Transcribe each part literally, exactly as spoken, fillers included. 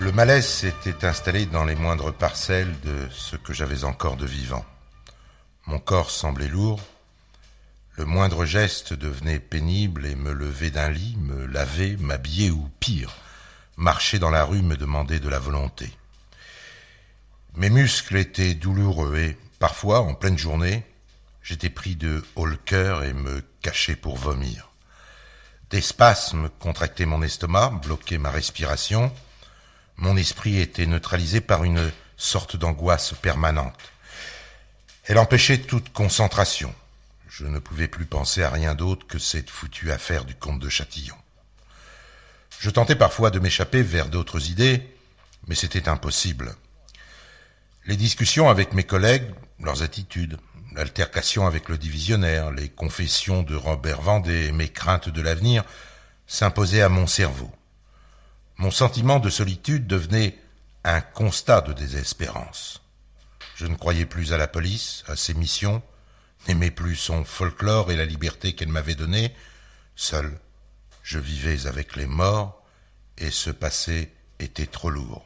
Le malaise s'était installé dans les moindres parcelles de ce que j'avais encore de vivant. Mon corps semblait lourd, le moindre geste devenait pénible et me lever d'un lit, me laver, m'habiller ou pire, marcher dans la rue me demandait de la volonté. Mes muscles étaient douloureux et, parfois, en pleine journée, j'étais pris de haut-le-cœur et me cachais pour vomir. Des spasmes contractaient mon estomac, bloquaient ma respiration. Mon esprit était neutralisé par une sorte d'angoisse permanente. Elle empêchait toute concentration. Je ne pouvais plus penser à rien d'autre que cette foutue affaire du comte de Châtillon. Je tentais parfois de m'échapper vers d'autres idées, mais c'était impossible. Les discussions avec mes collègues, leurs attitudes, l'altercation avec le divisionnaire, les confessions de Robert Vendée et mes craintes de l'avenir s'imposaient à mon cerveau. Mon sentiment de solitude devenait un constat de désespérance. Je ne croyais plus à la police, à ses missions, n'aimais plus son folklore et la liberté qu'elle m'avait donnée. Seul, je vivais avec les morts et ce passé était trop lourd.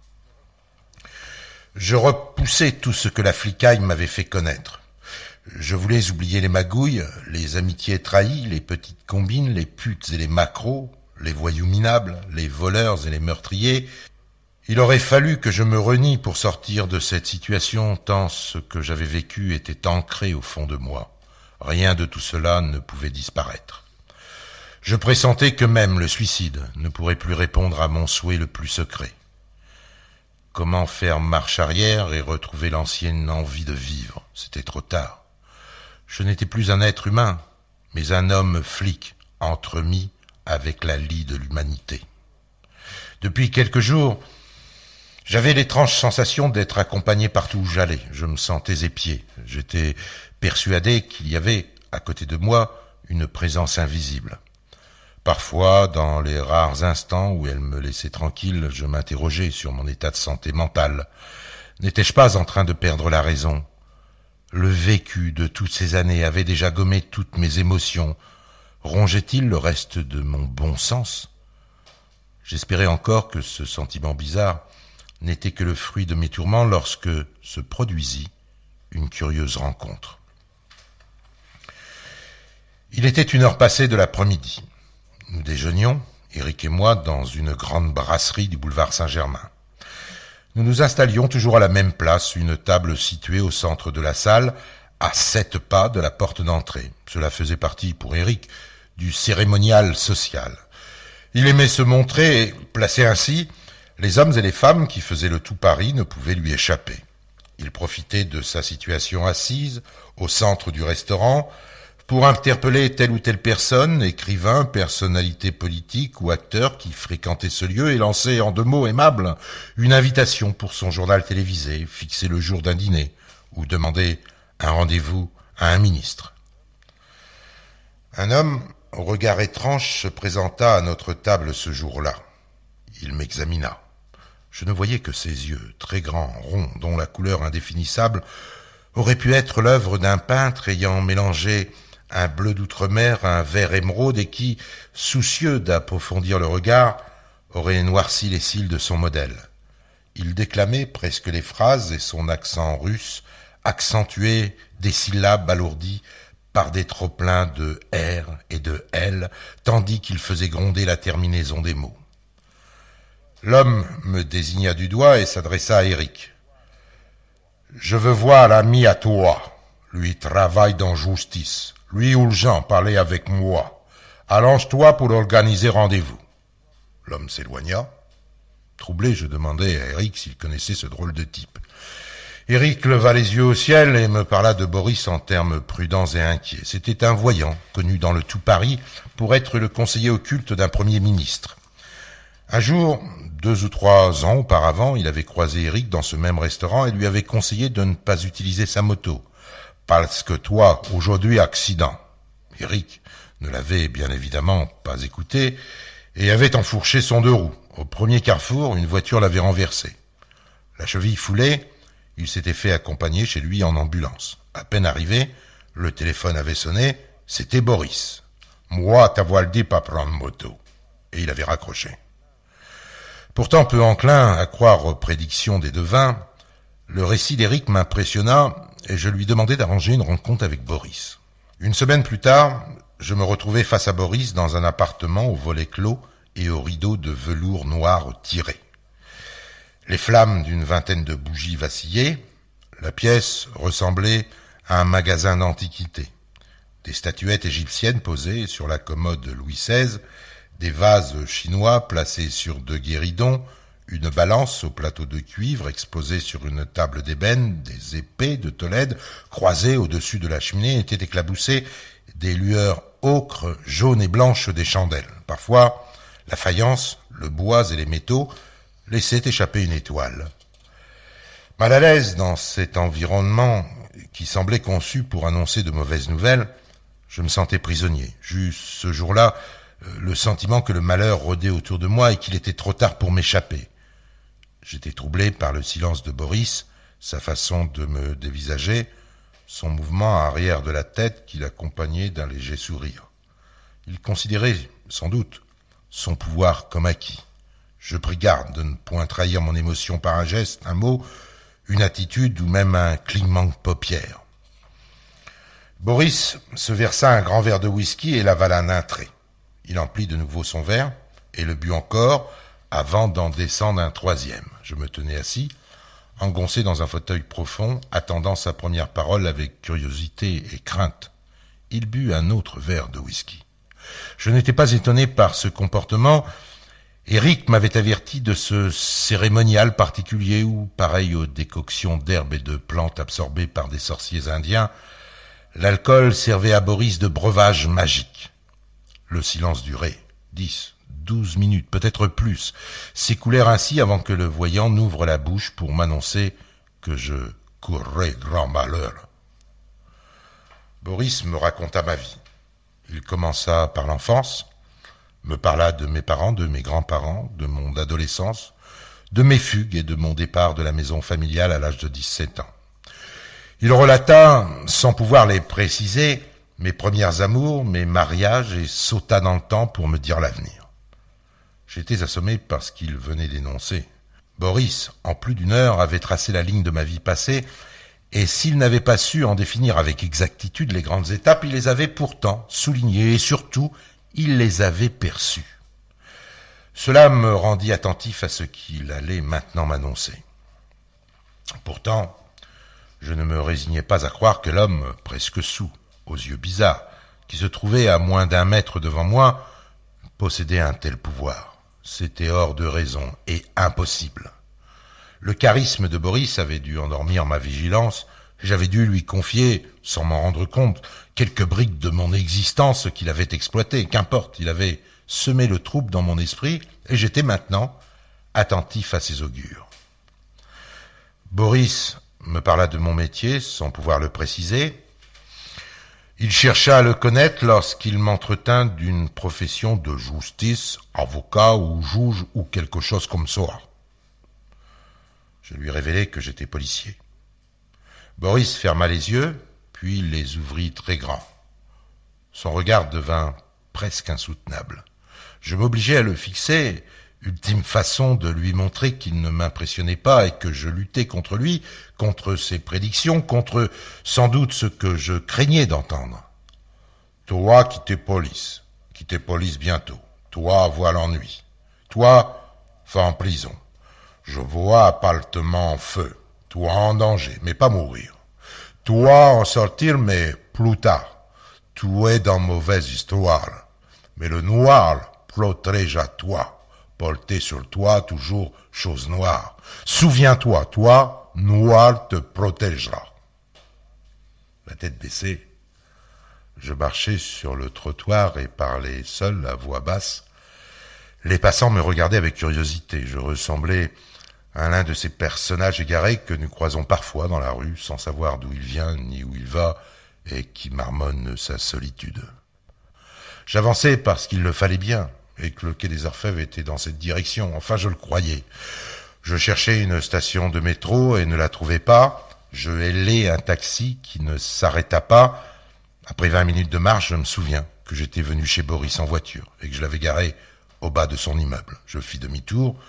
Je repoussais tout ce que la flicaille m'avait fait connaître. Je voulais oublier les magouilles, les amitiés trahies, les petites combines, les putes et les macros, les voyous minables, les voleurs et les meurtriers. Il aurait fallu que je me renie pour sortir de cette situation, tant ce que j'avais vécu était ancré au fond de moi. Rien de tout cela ne pouvait disparaître. Je pressentais que même le suicide ne pourrait plus répondre à mon souhait le plus secret. Comment faire marche arrière et retrouver l'ancienne envie de vivre? C'était trop tard. Je n'étais plus un être humain, mais un homme flic, entremis avec la lie de l'humanité. Depuis quelques jours, j'avais l'étrange sensation d'être accompagné partout où j'allais. Je me sentais épié. J'étais persuadé qu'il y avait, à côté de moi, une présence invisible. Parfois, dans les rares instants où elle me laissait tranquille, je m'interrogeais sur mon état de santé mentale. N'étais-je pas en train de perdre la raison? Le vécu de toutes ces années avait déjà gommé toutes mes émotions. Rongeait-il le reste de mon bon sens? J'espérais encore que ce sentiment bizarre n'était que le fruit de mes tourments lorsque se produisit une curieuse rencontre. Il était une heure passée de l'après-midi. Nous déjeunions, Éric et moi, dans une grande brasserie du boulevard Saint-Germain. Nous nous installions toujours à la même place, une table située au centre de la salle, à sept pas de la porte d'entrée. Cela faisait partie, pour Éric, du cérémonial social. Il aimait se montrer et, placé ainsi, les hommes et les femmes qui faisaient le tout Paris ne pouvaient lui échapper. Il profitait de sa situation assise, au centre du restaurant, pour interpeller telle ou telle personne, écrivain, personnalité politique ou acteur qui fréquentait ce lieu et lancer en deux mots aimables une invitation pour son journal télévisé, fixer le jour d'un dîner ou demander un rendez-vous à un ministre. Un homme au regard étrange se présenta à notre table ce jour-là. Il m'examina. Je ne voyais que ses yeux, très grands, ronds, dont la couleur indéfinissable aurait pu être l'œuvre d'un peintre ayant mélangé un bleu d'outre-mer, un vert émeraude, et qui, soucieux d'approfondir le regard, aurait noirci les cils de son modèle. Il déclamait presque les phrases et son accent russe accentuait des syllabes alourdies par des trop-pleins de R et de L, tandis qu'il faisait gronder la terminaison des mots. L'homme me désigna du doigt et s'adressa à Éric. « Je veux voir l'ami à toi. Lui travaille dans justice. Lui urgent, parlez avec moi. Allonge-toi pour organiser rendez-vous. » L'homme s'éloigna. Troublé, je demandai à Éric s'il connaissait ce drôle de type. Éric leva les yeux au ciel et me parla de Boris en termes prudents et inquiets. C'était un voyant, connu dans le tout Paris pour être le conseiller occulte d'un premier ministre. Un jour, deux ou trois ans auparavant, il avait croisé Éric dans ce même restaurant et lui avait conseillé de ne pas utiliser sa moto. Parce que toi, aujourd'hui, accident. Éric ne l'avait bien évidemment pas écouté et avait enfourché son deux roues. Au premier carrefour, une voiture l'avait renversé. La cheville foulée, il s'était fait accompagner chez lui en ambulance. À peine arrivé, le téléphone avait sonné, c'était Boris. « Moi, t'avoir dit pas prendre moto. » Et il avait raccroché. Pourtant peu enclin à croire aux prédictions des devins, le récit d'Éric m'impressionna et je lui demandai d'arranger une rencontre avec Boris. Une semaine plus tard, je me retrouvai face à Boris dans un appartement aux volets clos et aux rideaux de velours noir tirés. Les flammes d'une vingtaine de bougies vacillaient, la pièce ressemblait à un magasin d'antiquités. Des statuettes égyptiennes posées sur la commode Louis seize, des vases chinois placés sur deux guéridons, une balance au plateau de cuivre exposée sur une table d'ébène, des épées de Tolède croisées au-dessus de la cheminée étaient éclaboussées des lueurs ocre, jaunes et blanches des chandelles. Parfois, la faïence, le bois et les métaux laissaient échapper une étoile. Mal à l'aise dans cet environnement qui semblait conçu pour annoncer de mauvaises nouvelles, je me sentais prisonnier. J'eus ce jour-là le sentiment que le malheur rôdait autour de moi et qu'il était trop tard pour m'échapper. J'étais troublé par le silence de Boris, sa façon de me dévisager, son mouvement arrière de la tête qu'il accompagnait d'un léger sourire. Il considérait, sans doute, son pouvoir comme acquis. Je pris garde de ne point trahir mon émotion par un geste, un mot, une attitude ou même un clignement de paupières. Boris se versa un grand verre de whisky et l'avala d'un trait. Il emplit de nouveau son verre et le but encore avant d'en descendre un troisième. Je me tenais assis, engoncé dans un fauteuil profond, attendant sa première parole avec curiosité et crainte. Il but un autre verre de whisky. Je n'étais pas étonné par ce comportement. Éric m'avait averti de ce cérémonial particulier où, pareil aux décoctions d'herbes et de plantes absorbées par des sorciers indiens, l'alcool servait à Boris de breuvage magique. Le silence durait. Dix, douze minutes, peut-être plus, s'écoulèrent ainsi avant que le voyant n'ouvre la bouche pour m'annoncer que je courrais grand malheur. Boris me raconta ma vie. Il commença par l'enfance, me parla de mes parents, de mes grands-parents, de mon adolescence, de mes fugues et de mon départ de la maison familiale à l'âge de dix-sept ans. Il relata, sans pouvoir les préciser, mes premières amours, mes mariages, et sauta dans le temps pour me dire l'avenir. J'étais assommé par ce qu'il venait d'énoncer. Boris, en plus d'une heure, avait tracé la ligne de ma vie passée, et s'il n'avait pas su en définir avec exactitude les grandes étapes, il les avait pourtant soulignées, et surtout, il les avait perçues. Cela me rendit attentif à ce qu'il allait maintenant m'annoncer. Pourtant, je ne me résignais pas à croire que l'homme, presque soûl, aux yeux bizarres, qui se trouvait à moins d'un mètre devant moi, possédait un tel pouvoir. C'était hors de raison et impossible. Le charisme de Boris avait dû endormir ma vigilance, et j'avais dû lui confier, sans m'en rendre compte, quelques briques de mon existence qu'il avait exploitées. Qu'importe, il avait semé le trouble dans mon esprit, et j'étais maintenant attentif à ses augures. Boris me parla de mon métier, sans pouvoir le préciser. Il chercha à le connaître lorsqu'il m'entretint d'une profession de justice, avocat ou juge ou quelque chose comme ça. Je lui révélai que j'étais policier. Boris ferma les yeux, puis les ouvrit très grands. Son regard devint presque insoutenable. Je m'obligeai à le fixer, ultime façon de lui montrer qu'il ne m'impressionnait pas et que je luttais contre lui, contre ses prédictions, contre sans doute ce que je craignais d'entendre. Toi qui t'es police, qui t'es police bientôt, toi vois l'ennui, toi va en prison, je vois appartement en feu, toi en danger, mais pas mourir, toi en sortir, mais plus tard, tu es dans mauvaise histoire, mais le noir protège à toi. Porter sur toi toujours chose noire. Souviens-toi, toi, noir te protégera. La tête baissée, je marchais sur le trottoir et parlais seul à voix basse. Les passants me regardaient avec curiosité. Je ressemblais à l'un de ces personnages égarés que nous croisons parfois dans la rue sans savoir d'où il vient ni où il va et qui marmonne sa solitude. J'avançais parce qu'il le fallait bien, et que le quai des Orfèvres était dans cette direction. Enfin, je le croyais. Je cherchais une station de métro et ne la trouvais pas. Je hélai un taxi qui ne s'arrêta pas. Après vingt minutes de marche, je me souviens que j'étais venu chez Boris en voiture et que je l'avais garé au bas de son immeuble. Je fis demi-tour,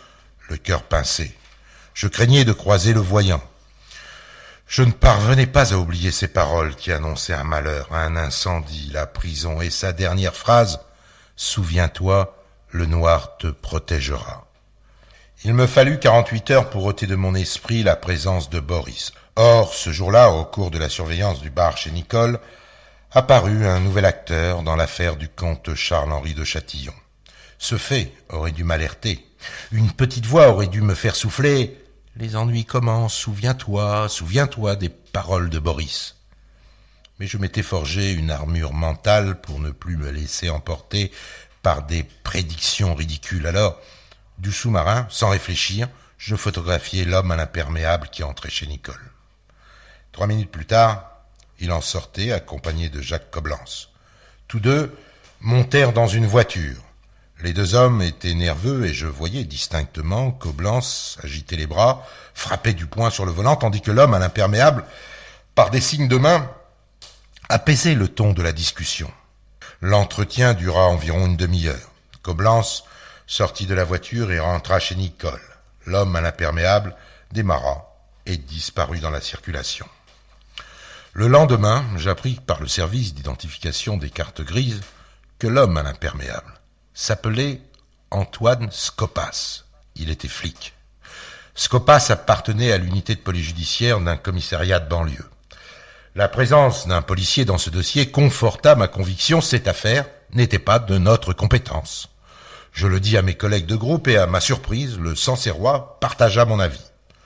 le cœur pincé. Je craignais de croiser le voyant. Je ne parvenais pas à oublier ces paroles qui annonçaient un malheur, un incendie, la prison, et sa dernière phrase, « Souviens-toi, le noir te protégera ». Il me fallut quarante-huit heures pour ôter de mon esprit la présence de Boris. Or, ce jour-là, au cours de la surveillance du bar chez Nicole, apparut un nouvel acteur dans l'affaire du comte Charles-Henri de Châtillon. Ce fait aurait dû m'alerter. Une petite voix aurait dû me faire souffler « Les ennuis commencent, souviens-toi, souviens-toi des paroles de Boris ». Mais je m'étais forgé une armure mentale pour ne plus me laisser emporter par des prédictions ridicules. Alors, du sous-marin, sans réfléchir, je photographiais l'homme à l'imperméable qui entrait chez Nicole. Trois minutes plus tard, il en sortait, accompagné de Jacques Coblence. Tous deux montèrent dans une voiture. Les deux hommes étaient nerveux et je voyais distinctement Coblence agiter les bras, frapper du poing sur le volant, tandis que l'homme à l'imperméable, par des signes de main, apaisait le ton de la discussion. L'entretien dura environ une demi-heure. Coblence sortit de la voiture et rentra chez Nicole. L'homme à l'imperméable démarra et disparut dans la circulation. Le lendemain, j'appris par le service d'identification des cartes grises que l'homme à l'imperméable s'appelait Antoine Scopas. Il était flic. Scopas appartenait à l'unité de police judiciaire d'un commissariat de banlieue. La présence d'un policier dans ce dossier conforta ma conviction, cette affaire n'était pas de notre compétence. Je le dis à mes collègues de groupe et à ma surprise, le Sancerrois partagea mon avis.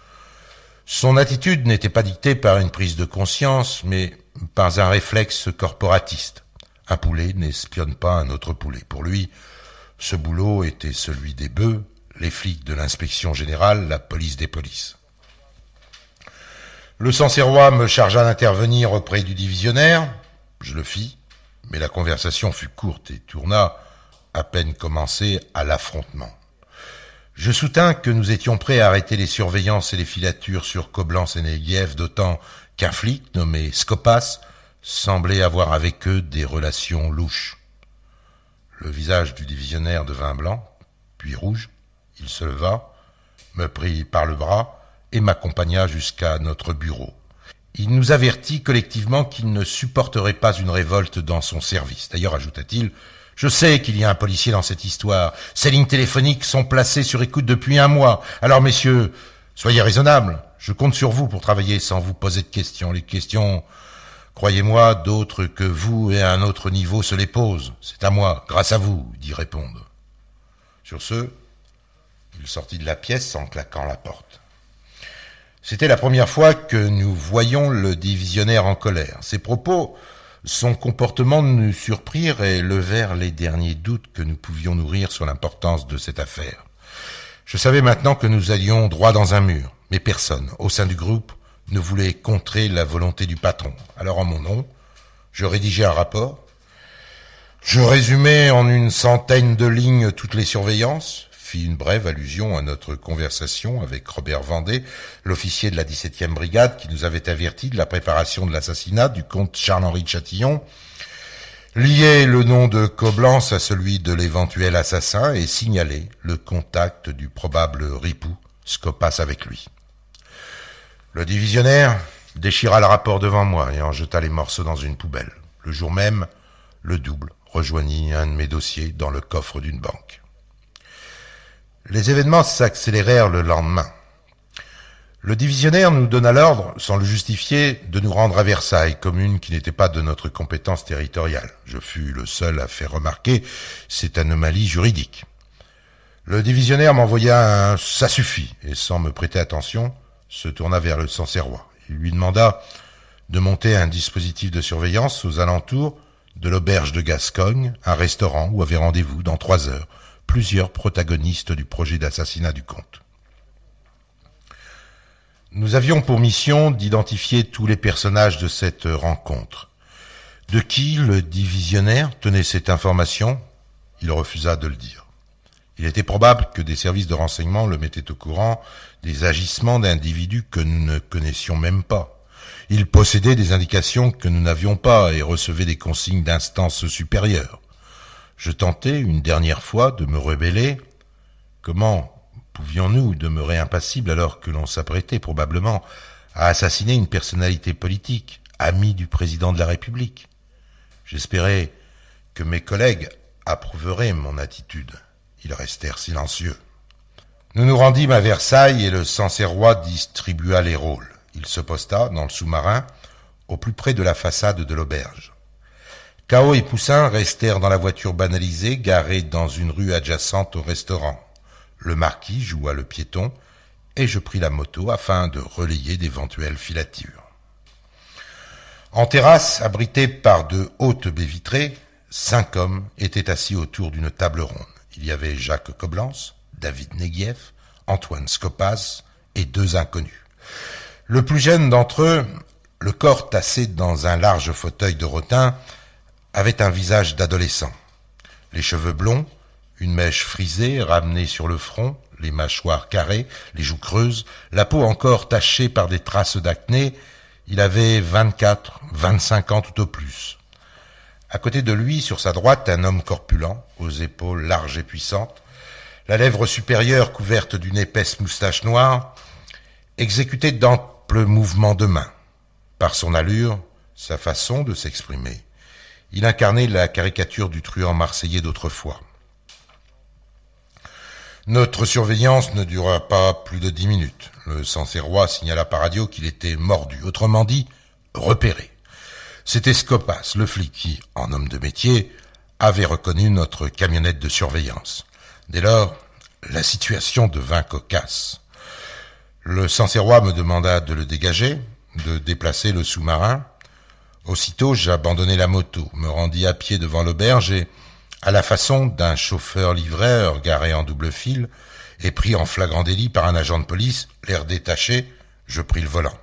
Son attitude n'était pas dictée par une prise de conscience, mais par un réflexe corporatiste. Un poulet n'espionne pas un autre poulet. Pour lui, ce boulot était celui des bœufs, les flics de l'inspection générale, la police des polices. Le Sancerrois me chargea d'intervenir auprès du divisionnaire. Je le fis, mais la conversation fut courte et tourna, à peine commencé, à l'affrontement. Je soutins que nous étions prêts à arrêter les surveillances et les filatures sur Coblence et Neguiev, d'autant qu'un flic nommé Scopas semblait avoir avec eux des relations louches. Le visage du divisionnaire devint blanc, puis rouge. Il se leva, me prit par le bras et m'accompagna jusqu'à notre bureau. Il nous avertit collectivement qu'il ne supporterait pas une révolte dans son service. D'ailleurs, ajouta-t-il, « Je sais qu'il y a un policier dans cette histoire. Ces lignes téléphoniques sont placées sur écoute depuis un mois. Alors, messieurs, soyez raisonnables. Je compte sur vous pour travailler sans vous poser de questions. Les questions, croyez-moi, d'autres que vous et à un autre niveau se les posent. C'est à moi, grâce à vous, d'y répondre. » Sur ce, il sortit de la pièce en claquant la porte. C'était la première fois que nous voyions le divisionnaire en colère. Ses propos, son comportement nous surprirent et levèrent les derniers doutes que nous pouvions nourrir sur l'importance de cette affaire. Je savais maintenant que nous allions droit dans un mur, mais personne, au sein du groupe, ne voulait contrer la volonté du patron. Alors en mon nom, je rédigeai un rapport. Je résumai en une centaine de lignes toutes les surveillances, fit une brève allusion à notre conversation avec Robert Vendée, l'officier de la dix-septième brigade qui nous avait avertis de la préparation de l'assassinat du comte Charles-Henri de Châtillon, liait le nom de Coblence à celui de l'éventuel assassin et signalait le contact du probable ripoux Scopas avec lui. Le divisionnaire déchira le rapport devant moi et en jeta les morceaux dans une poubelle. Le jour même, le double rejoignit un de mes dossiers dans le coffre d'une banque. Les événements s'accélérèrent le lendemain. Le divisionnaire nous donna l'ordre, sans le justifier, de nous rendre à Versailles, commune qui n'était pas de notre compétence territoriale. Je fus le seul à faire remarquer cette anomalie juridique. Le divisionnaire m'envoya un « ça suffit » et sans me prêter attention, se tourna vers le Sancerrois. Il lui demanda de monter un dispositif de surveillance aux alentours de l'auberge de Gascogne, un restaurant où avaient rendez-vous dans trois heures plusieurs protagonistes du projet d'assassinat du comte. Nous avions pour mission d'identifier tous les personnages de cette rencontre. De qui le divisionnaire tenait cette information? Il refusa de le dire. Il était probable que des services de renseignement le mettaient au courant des agissements d'individus que nous ne connaissions même pas. Il possédait des indications que nous n'avions pas et recevait des consignes d'instances supérieures. Je tentai une dernière fois de me rebeller. Comment pouvions pouvions-nous demeurer impassibles alors que l'on s'apprêtait probablement à assassiner une personnalité politique, amie du président de la République? J'espérais que mes collègues approuveraient mon attitude. Ils restèrent silencieux. Nous nous rendîmes à Versailles et le Sancerrois distribua les rôles. Il se posta dans le sous-marin, au plus près de la façade de l'auberge. Cao et Poussin restèrent dans la voiture banalisée, garée dans une rue adjacente au restaurant. Le marquis joua le piéton, et je pris la moto afin de relayer d'éventuelles filatures. En terrasse, abrités par de hautes baies vitrées, cinq hommes étaient assis autour d'une table ronde. Il y avait Jacques Coblence, David Neguiev, Antoine Skopas et deux inconnus. Le plus jeune d'entre eux, le corps tassé dans un large fauteuil de rotin, avait un visage d'adolescent. Les cheveux blonds, une mèche frisée ramenée sur le front, les mâchoires carrées, les joues creuses, la peau encore tachée par des traces d'acné. Il avait vingt-quatre, vingt-cinq ans tout au plus. À côté de lui, sur sa droite, un homme corpulent, aux épaules larges et puissantes, la lèvre supérieure couverte d'une épaisse moustache noire, exécutait d'amples mouvements de main. Par son allure, sa façon de s'exprimer, il incarnait la caricature du truand marseillais d'autrefois. Notre surveillance ne dura pas plus de dix minutes. Le Sancerrois signala par radio qu'il était mordu, autrement dit, repéré. C'était Skopas, le flic, qui, en homme de métier, avait reconnu notre camionnette de surveillance. Dès lors, la situation devint cocasse. Le Sancerrois me demanda de le dégager, de déplacer le sous-marin. Aussitôt, j'abandonnai la moto, me rendis à pied devant l'auberge et, à la façon d'un chauffeur-livreur garé en double fil et pris en flagrant délit par un agent de police, l'air détaché, je pris le volant.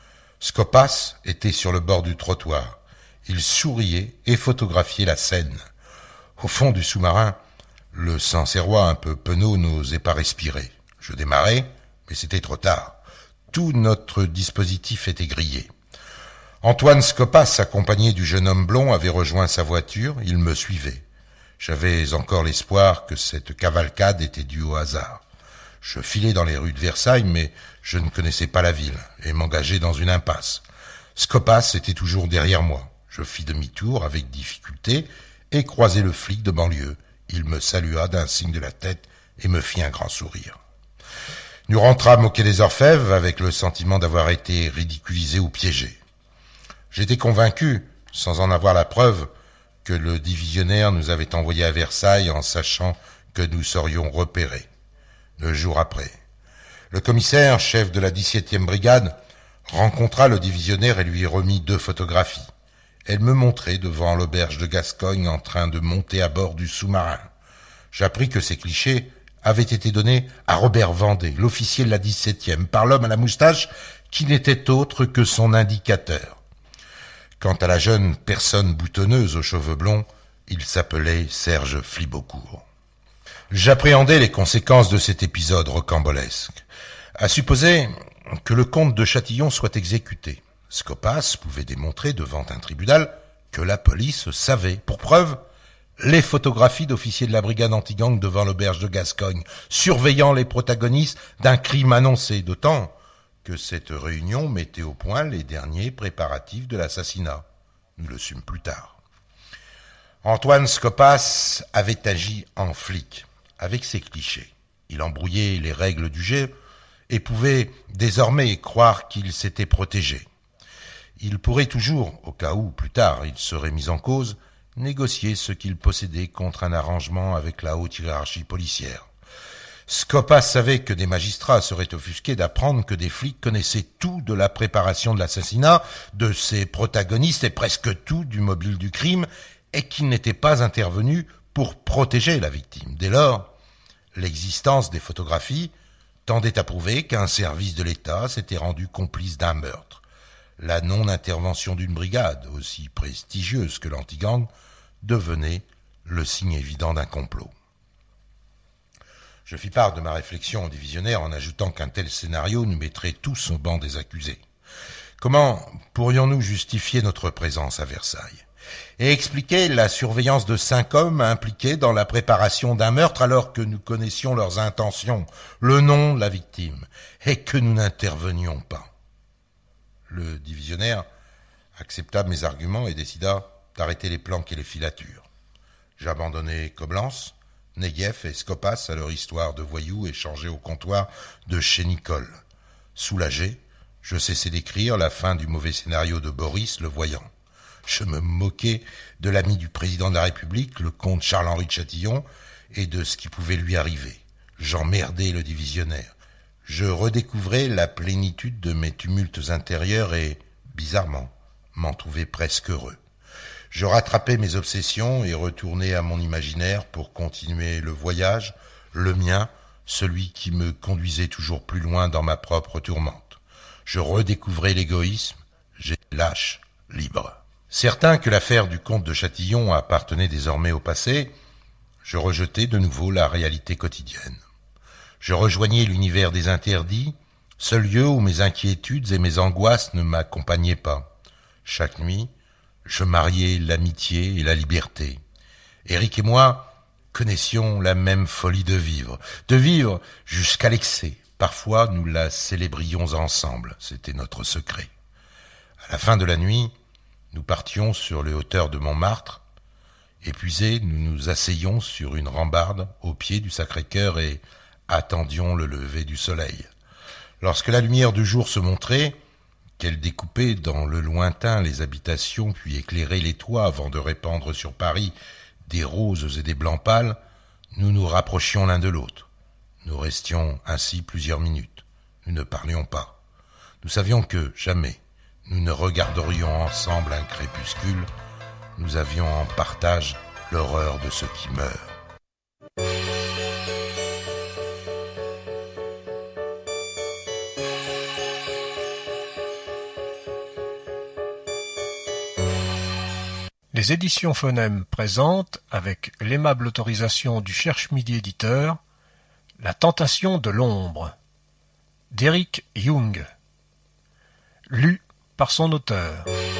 Skopas était sur le bord du trottoir. Il souriait et photographiait la scène. Au fond du sous-marin, le Sancerrois un peu penaud n'osait pas respirer. Je démarrai, mais c'était trop tard. Tout notre dispositif était grillé. Antoine Skopas, accompagné du jeune homme blond, avait rejoint sa voiture. Il me suivait. J'avais encore l'espoir que cette cavalcade était due au hasard. Je filai dans les rues de Versailles, mais je ne connaissais pas la ville et m'engageai dans une impasse. Skopas était toujours derrière moi. Je fis demi-tour avec difficulté et croisai le flic de banlieue. Il me salua d'un signe de la tête et me fit un grand sourire. Nous rentrâmes au quai des Orfèvres avec le sentiment d'avoir été ridiculisé ou piégé. J'étais convaincu, sans en avoir la preuve, que le divisionnaire nous avait envoyés à Versailles en sachant que nous serions repérés. Deux jours après, le commissaire, chef de la dix-septième brigade, rencontra le divisionnaire et lui remit deux photographies. Elle me montrait devant l'auberge de Gascogne en train de monter à bord du sous-marin. J'appris que ces clichés avaient été donnés à Robert Vendée, l'officier de la dix-septième, par l'homme à la moustache qui n'était autre que son indicateur. Quant à la jeune personne boutonneuse aux cheveux blonds, il s'appelait Serge Flibeaucourt. J'appréhendais les conséquences de cet épisode rocambolesque. À supposer que le comte de Châtillon soit exécuté, Skopas pouvait démontrer devant un tribunal que la police savait. Pour preuve, les photographies d'officiers de la brigade anti-gang devant l'auberge de Gascogne, surveillant les protagonistes d'un crime annoncé, d'autant que cette réunion mettait au point les derniers préparatifs de l'assassinat. Nous le sûmes plus tard. Antoine Skopas avait agi en flic, avec ses clichés. Il embrouillait les règles du jeu et pouvait désormais croire qu'il s'était protégé. Il pourrait toujours, au cas où, plus tard, il serait mis en cause, négocier ce qu'il possédait contre un arrangement avec la haute hiérarchie policière. Skopas savait que des magistrats seraient offusqués d'apprendre que des flics connaissaient tout de la préparation de l'assassinat, de ses protagonistes et presque tout du mobile du crime, et qu'ils n'étaient pas intervenus pour protéger la victime. Dès lors, l'existence des photographies tendait à prouver qu'un service de l'État s'était rendu complice d'un meurtre. La non-intervention d'une brigade, aussi prestigieuse que l'anti-gang, devenait le signe évident d'un complot. Je fis part de ma réflexion au divisionnaire en ajoutant qu'un tel scénario nous mettrait tous au banc des accusés. Comment pourrions-nous justifier notre présence à Versailles ? et expliquait la surveillance de cinq hommes impliqués dans la préparation d'un meurtre alors que nous connaissions leurs intentions, le nom de la victime, et que nous n'intervenions pas. Le divisionnaire accepta mes arguments et décida d'arrêter les planques et les filatures. J'abandonnai Coblence, Neguev et Skopas à leur histoire de voyous échangés au comptoir de chez Nicole. Soulagé, je cessai d'écrire la fin du mauvais scénario de Boris, le voyant. Je me moquais de l'ami du président de la République, le comte Charles-Henri de Châtillon, et de ce qui pouvait lui arriver. J'emmerdais le divisionnaire. Je redécouvrais la plénitude de mes tumultes intérieurs et, bizarrement, m'en trouvais presque heureux. Je rattrapais mes obsessions et retournais à mon imaginaire pour continuer le voyage, le mien, celui qui me conduisait toujours plus loin dans ma propre tourmente. Je redécouvrais l'égoïsme, j'étais lâche, libre. Certain que l'affaire du comte de Châtillon appartenait désormais au passé, je rejetais de nouveau la réalité quotidienne. Je rejoignais l'univers des interdits, seul lieu où mes inquiétudes et mes angoisses ne m'accompagnaient pas. Chaque nuit, je mariais l'amitié et la liberté. Éric et moi connaissions la même folie de vivre, de vivre jusqu'à l'excès. Parfois, nous la célébrions ensemble, c'était notre secret. À la fin de la nuit, nous partions sur les hauteurs de Montmartre. Épuisés, nous nous asseyions sur une rambarde au pied du Sacré-Cœur et attendions le lever du soleil. Lorsque la lumière du jour se montrait, qu'elle découpait dans le lointain les habitations puis éclairait les toits avant de répandre sur Paris des roses et des blancs pâles, nous nous rapprochions l'un de l'autre. Nous restions ainsi plusieurs minutes. Nous ne parlions pas. Nous savions que, jamais, nous ne regarderions ensemble un crépuscule. Nous avions en partage l'horreur de ceux qui meurent. Les éditions Phonème présentent, avec l'aimable autorisation du Cherche-Midi éditeur, La tentation de l'ombre, d'Eric Jung, lu par son auteur.